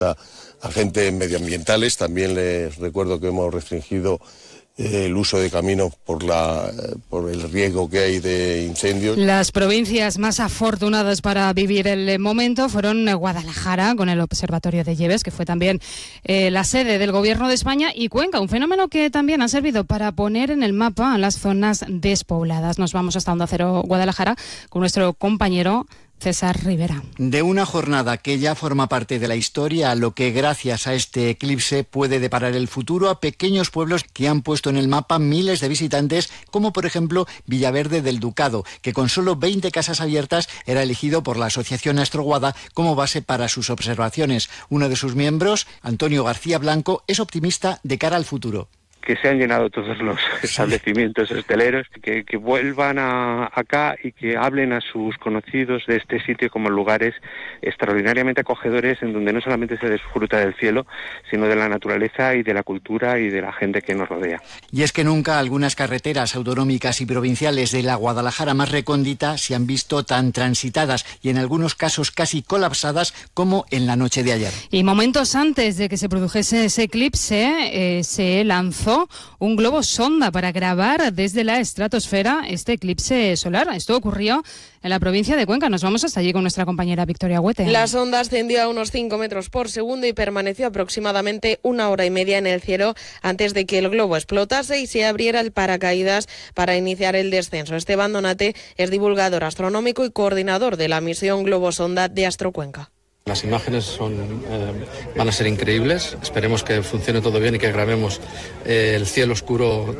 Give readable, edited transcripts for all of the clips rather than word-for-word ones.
agentes medioambientales. También les recuerdo que hemos restringido el uso de caminos por el riesgo que hay de incendios. Las provincias más afortunadas para vivir el momento fueron Guadalajara, con el Observatorio de Lleves, que fue también la sede del Gobierno de España, y Cuenca, un fenómeno que también ha servido para poner en el mapa las zonas despobladas. Nos vamos hasta Onda Cero Guadalajara con nuestro compañero César Rivera. De una jornada que ya forma parte de la historia, a lo que gracias a este eclipse puede deparar el futuro a pequeños pueblos que han puesto en el mapa miles de visitantes, como por ejemplo Villaverde del Ducado, que con solo 20 casas abiertas era elegido por la Asociación Astroguada como base para sus observaciones. Uno de sus miembros, Antonio García Blanco, es optimista de cara al futuro. Que se han llenado todos los establecimientos hosteleros, que vuelvan acá y que hablen a sus conocidos de este sitio como lugares extraordinariamente acogedores, en donde no solamente se disfruta del cielo, sino de la naturaleza y de la cultura y de la gente que nos rodea. Y es que nunca algunas carreteras autonómicas y provinciales de la Guadalajara más recóndita se han visto tan transitadas y en algunos casos casi colapsadas como en la noche de ayer. Y momentos antes de que se produjese ese eclipse, se lanzó un globo sonda para grabar desde la estratosfera este eclipse solar. Esto ocurrió en la provincia de Cuenca. Nos vamos hasta allí con nuestra compañera Victoria Huete. La sonda ascendió a unos 5 metros por segundo y permaneció aproximadamente 1 hora y media en el cielo antes de que el globo explotase y se abriera el paracaídas para iniciar el descenso. Esteban Donate es divulgador astronómico y coordinador de la misión Globosonda de Astrocuenca. Las imágenes van a ser increíbles. Esperemos que funcione todo bien y que grabemos el cielo oscuro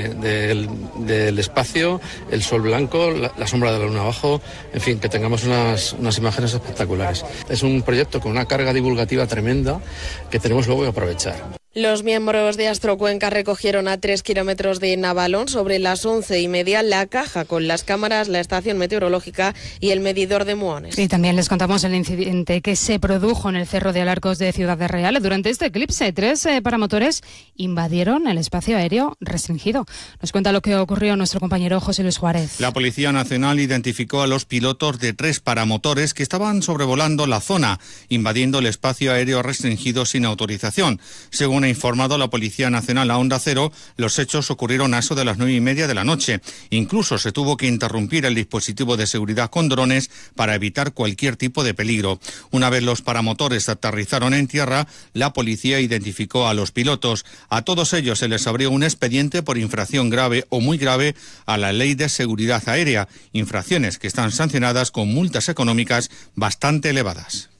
del espacio, el sol blanco, la sombra de la luna abajo, en fin, que tengamos unas imágenes espectaculares. Es un proyecto con una carga divulgativa tremenda que tenemos luego que aprovechar. Los miembros de Astrocuenca recogieron a 3 kilómetros de Navalón sobre las 11:30 la caja con las cámaras, la estación meteorológica y el medidor de muones. Y también les contamos el incidente que se produjo en el Cerro de Alarcos de Ciudad Real. Durante este eclipse, 3 paramotores invadieron el espacio aéreo restringido. Nos cuenta lo que ocurrió nuestro compañero José Luis Juárez. La Policía Nacional identificó a los pilotos de 3 paramotores que estaban sobrevolando la zona, invadiendo el espacio aéreo restringido sin autorización. Según ha informado la Policía Nacional a Onda Cero, los hechos ocurrieron a eso de las 9:30 de la noche. Incluso se tuvo que interrumpir el dispositivo de seguridad con drones para evitar cualquier tipo de peligro. Una vez los paramotores aterrizaron en tierra, la policía identificó a los pilotos. A todos ellos se les abrió un expediente por infracción grave o muy grave a la Ley de Seguridad Aérea, infracciones que están sancionadas con multas económicas bastante elevadas.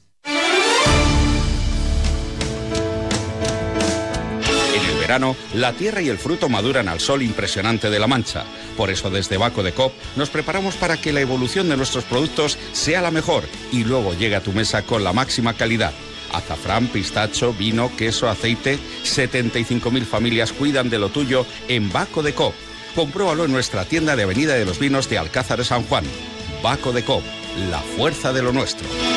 La tierra y el fruto maduran al sol impresionante de la Mancha. Por eso desde Baco de Coop nos preparamos para que la evolución de nuestros productos sea la mejor y luego llegue a tu mesa con la máxima calidad. Azafrán, pistacho, vino, queso, aceite. 75.000 familias cuidan de lo tuyo en Baco de Coop. Compruébalo en nuestra tienda de Avenida de los Vinos de Alcázar de San Juan. Baco de Coop, la fuerza de lo nuestro.